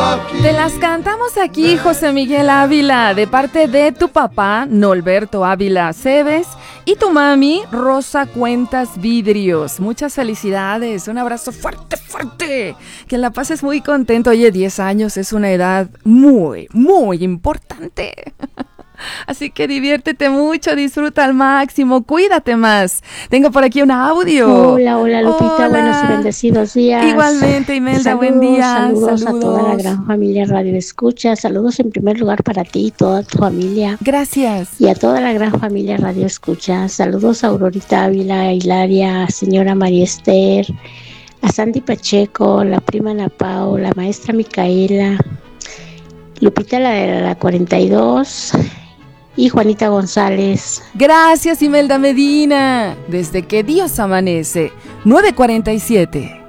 Te las cantamos aquí, José Miguel Ávila, de parte de tu papá, Norberto Ávila Cebes, y tu mami, Rosa Cuentas Vidrios. Muchas felicidades, un abrazo fuerte, fuerte. Que la pases muy contento. Oye, 10 años es una edad muy, muy importante. Así que diviértete mucho, disfruta al máximo, cuídate más. Tengo por aquí un audio. Hola, hola Lupita, Hola. buenos y bendecidos días. Igualmente, Imelda, buen día. Saludos a toda la gran familia Radio Escucha. Saludos en primer lugar para ti y toda tu familia. Gracias. Y a toda la gran familia Radio Escucha. Saludos a Aurorita Ávila, a Hilaria, a señora María Esther, a Sandy Pacheco, la prima Ana Pao, la maestra Micaela, Lupita la de la 42 y Juanita González. Gracias, Imelda Medina. Desde que Dios amanece, 9:47.